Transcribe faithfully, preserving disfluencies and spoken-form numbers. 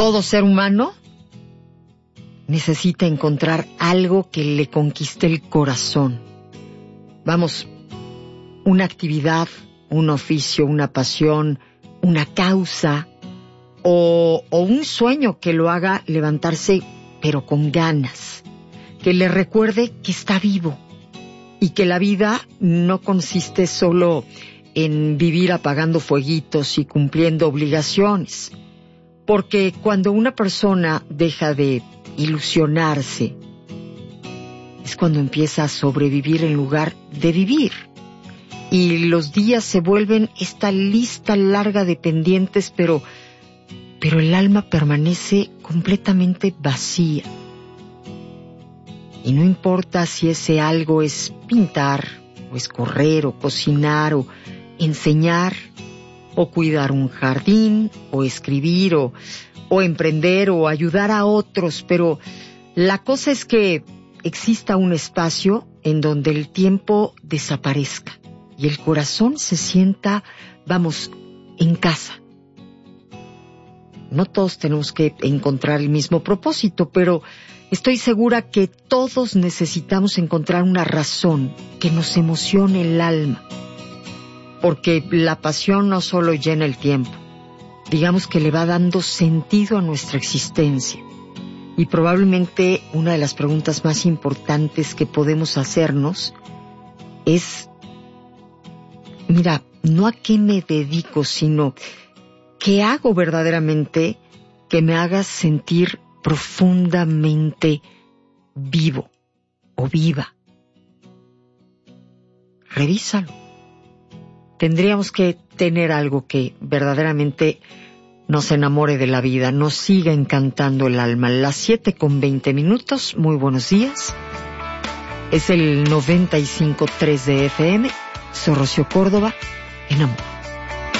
todo ser humano necesita encontrar algo que le conquiste el corazón. Vamos, una actividad, un oficio, una pasión, una causa o, o un sueño que lo haga levantarse pero con ganas, que le recuerde que está vivo y que la vida no consiste solo en vivir apagando fueguitos y cumpliendo obligaciones. Porque cuando una persona deja de ilusionarse, es cuando empieza a sobrevivir en lugar de vivir. Y los días se vuelven esta lista larga de pendientes, pero, pero el alma permanece completamente vacía. Y no importa si ese algo es pintar, o es correr, o cocinar, o enseñar, o cuidar un jardín, o escribir, o, o emprender, o ayudar a otros, pero la cosa es que exista un espacio en donde el tiempo desaparezca y el corazón se sienta, vamos, en casa. No todos tenemos que encontrar el mismo propósito, pero estoy segura que todos necesitamos encontrar una razón que nos emocione el alma. Porque la pasión no solo llena el tiempo, digamos que le va dando sentido a nuestra existencia. Y probablemente una de las preguntas más importantes que podemos hacernos es, mira, no a qué me dedico, sino qué hago verdaderamente que me haga sentir profundamente vivo o viva. Revísalo. Tendríamos que tener algo que verdaderamente nos enamore de la vida, nos siga encantando el alma. Las siete con veinte minutos, muy buenos días. Es el noventa y cinco punto tres de F M, soy Rocío Córdoba, en amor.